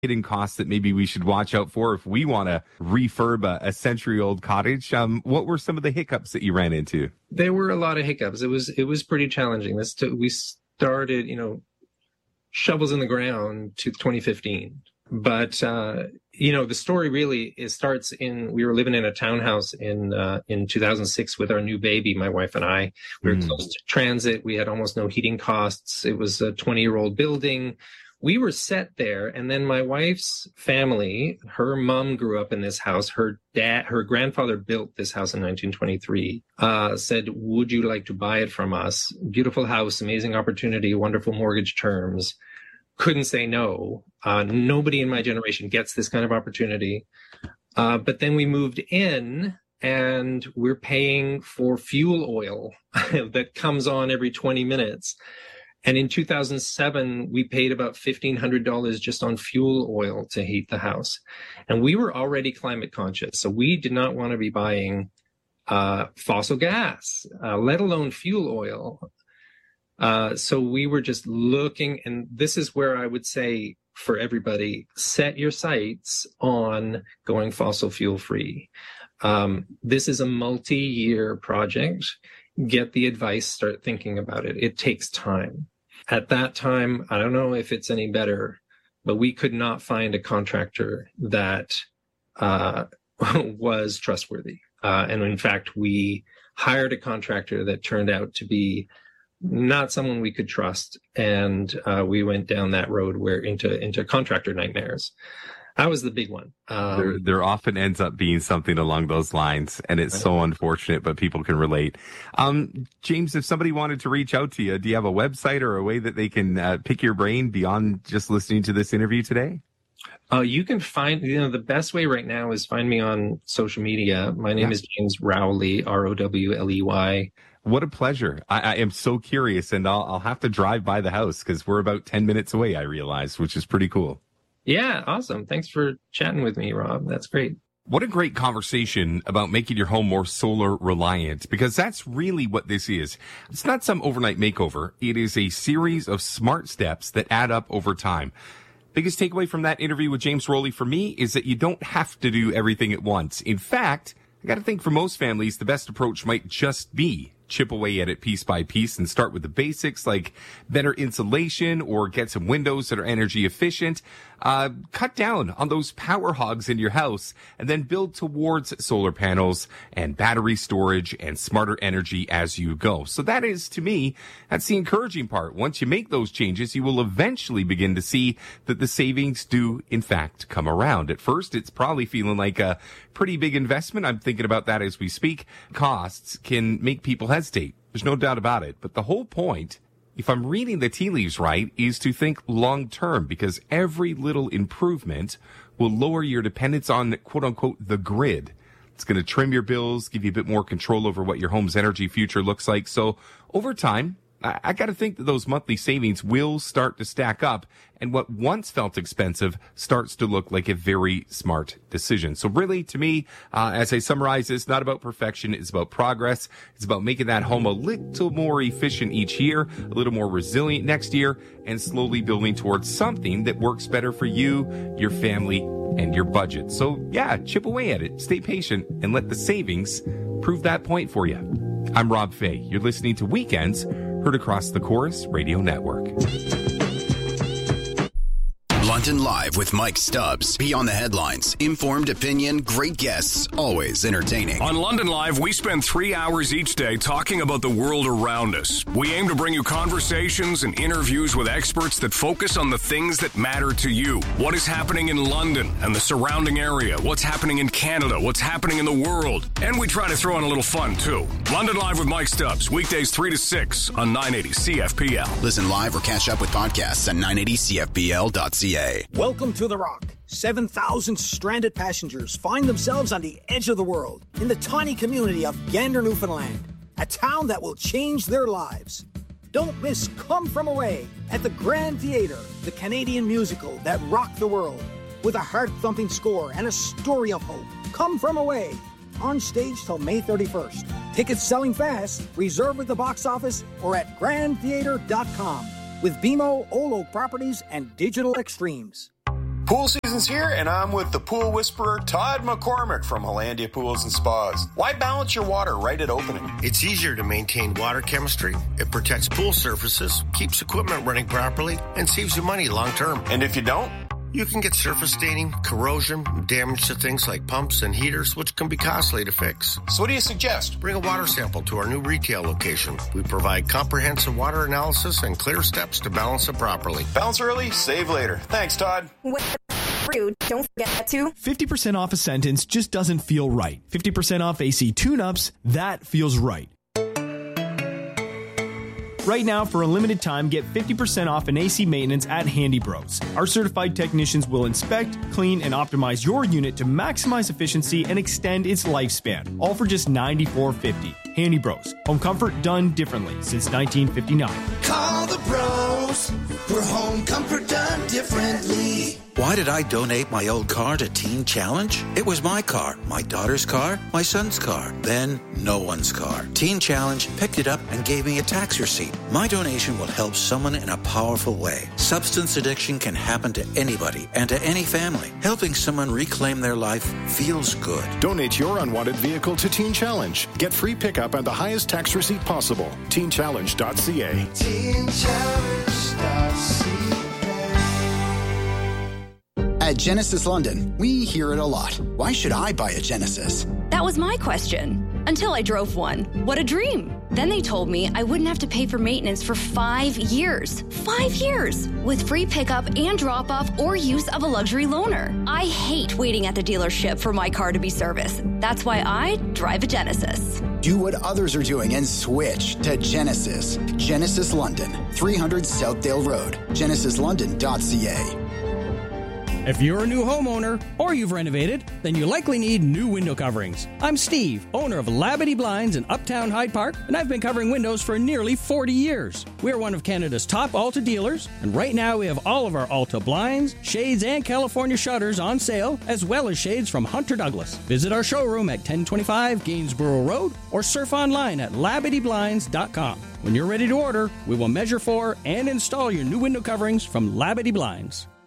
hidden costs that maybe we should watch out for if we want to refurb a century-old cottage. What were some of the hiccups that you ran into? There were a lot of hiccups. It was pretty challenging. We started, shovels in the ground to 2015. But, the story really starts we were living in a townhouse in 2006 with our new baby, my wife and I. We were close to transit. We had almost no heating costs. It was a 20-year-old building. We were set there. And then my wife's family, her mom grew up in this house. Her grandfather built this house in 1923, said, would you like to buy it from us? Beautiful house, amazing opportunity, wonderful mortgage terms. Couldn't say no. Nobody in my generation gets this kind of opportunity. But then we moved in and we're paying for fuel oil that comes on every 20 minutes. And in 2007, we paid about $1,500 just on fuel oil to heat the house. And we were already climate conscious. So we did not want to be buying fossil gas, let alone fuel oil. So we were just looking, and this is where I would say for everybody, set your sights on going fossil fuel free. This is a multi-year project. Get the advice, start thinking about it. It takes time. At that time, I don't know if it's any better, but we could not find a contractor that was trustworthy. And in fact, we hired a contractor that turned out to be not someone we could trust. And we went down that road into contractor nightmares. That was the big one. There often ends up being something along those lines, and it's so unfortunate, but people can relate. James, if somebody wanted to reach out to you, do you have a website or a way that they can pick your brain beyond just listening to this interview today? You can find, the best way right now is find me on social media. My name is James Rowley, Rowley. What a pleasure. I am so curious, and I'll have to drive by the house because we're about 10 minutes away, I realized, which is pretty cool. Yeah, awesome. Thanks for chatting with me, Rob. That's great. What a great conversation about making your home more solar reliant, because that's really what this is. It's not some overnight makeover. It is a series of smart steps that add up over time. Biggest takeaway from that interview with James Rowley for me is that you don't have to do everything at once. In fact, I got to think for most families, the best approach might just be chip away at it piece by piece and start with the basics like better insulation or get some windows that are energy efficient. Cut down on those power hogs in your house and then build towards solar panels and battery storage and smarter energy as you go. So that is, to me, that's the encouraging part. Once you make those changes, you will eventually begin to see that the savings do, in fact, come around. At first, it's probably feeling like a pretty big investment. I'm thinking about that as we speak. Costs can make people hesitate. There's no doubt about it. But the whole point, if I'm reading the tea leaves right, is to think long term, because every little improvement will lower your dependence on, quote unquote, the grid. It's going to trim your bills, give you a bit more control over what your home's energy future looks like. So over time, I got to think that those monthly savings will start to stack up, and what once felt expensive starts to look like a very smart decision. So really, to me, as I summarize this, not about perfection, it's about progress. It's about making that home a little more efficient each year, a little more resilient next year, and slowly building towards something that works better for you, your family, and your budget. So yeah, chip away at it, stay patient, and let the savings prove that point for you. I'm Rob Fay. You're listening to Weekends, heard across the Chorus Radio Network. London Live with Mike Stubbs. Beyond the headlines, informed opinion, great guests, always entertaining. On London Live, we spend 3 hours each day talking about the world around us. We aim to bring you conversations and interviews with experts that focus on the things that matter to you. What is happening in London and the surrounding area? What's happening in Canada? What's happening in the world? And we try to throw in a little fun, too. London Live with Mike Stubbs, weekdays 3 to 6 on 980 CFPL. Listen live or catch up with podcasts at 980CFPL.ca. Welcome to The Rock. 7,000 stranded passengers find themselves on the edge of the world in the tiny community of Gander, Newfoundland, a town that will change their lives. Don't miss Come From Away at the Grand Theatre, the Canadian musical that rocked the world, with a heart-thumping score and a story of hope. Come From Away, on stage till May 31st. Tickets selling fast. Reserve at the box office or at grandtheatre.com. With BMO, Old Oak Properties, and Digital Extremes. Pool season's here, and I'm with the pool whisperer, Todd McCormick from Hollandia Pools and Spas. Why balance your water right at opening? It's easier to maintain water chemistry. It protects pool surfaces, keeps equipment running properly, and saves you money long term. And if you don't? You can get surface staining, corrosion, damage to things like pumps and heaters, which can be costly to fix. So what do you suggest? Bring a water sample to our new retail location. We provide comprehensive water analysis and clear steps to balance it properly. Balance early, save later. Thanks, Todd. Don't forget to 50% off a sentence just doesn't feel right. 50% off AC tune-ups, that feels right. Right now, for a limited time, get 50% off an AC maintenance at Handy Bros. Our certified technicians will inspect, clean, and optimize your unit to maximize efficiency and extend its lifespan, all for just $94.50. Handy Bros. Home comfort done differently since 1959. Call the bros for home comfort done differently. Why did I donate my old car to Teen Challenge? It was my car, my daughter's car, my son's car, then no one's car. Teen Challenge picked it up and gave me a tax receipt. My donation will help someone in a powerful way. Substance addiction can happen to anybody and to any family. Helping someone reclaim their life feels good. Donate your unwanted vehicle to Teen Challenge. Get free pickup and the highest tax receipt possible. TeenChallenge.ca. TeenChallenge.ca. At Genesis London, we hear it a lot. Why should I buy a Genesis? That was my question. Until I drove one. What a dream. Then they told me I wouldn't have to pay for maintenance for 5 years. 5 years! With free pickup and drop-off or use of a luxury loaner. I hate waiting at the dealership for my car to be serviced. That's why I drive a Genesis. Do what others are doing and switch to Genesis. Genesis London, 300 Southdale Road. GenesisLondon.ca. If you're a new homeowner or you've renovated, then you likely need new window coverings. I'm Steve, owner of Labadee Blinds in Uptown Hyde Park, and I've been covering windows for nearly 40 years. We're one of Canada's top Alta dealers, and right now we have all of our Alta blinds, shades, and California shutters on sale, as well as shades from Hunter Douglas. Visit our showroom at 1025 Gainsborough Road or surf online at LabadeeBlinds.com. When you're ready to order, we will measure for and install your new window coverings from Labadee Blinds.